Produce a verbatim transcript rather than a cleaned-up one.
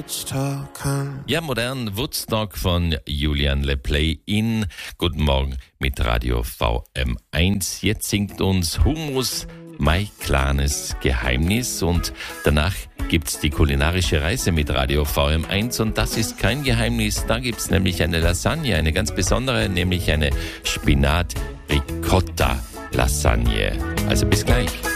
Woodstock kann. Ja, modern Woodstock von Julian LePlay in Guten Morgen mit Radio V M eins. Jetzt singt uns Hummus, mein kleines Geheimnis, und danach gibt's die kulinarische Reise mit Radio V M eins, und das ist kein Geheimnis. Da gibt's nämlich eine Lasagne, eine ganz besondere, nämlich eine Spinat-Ricotta-Lasagne. Also bis gleich.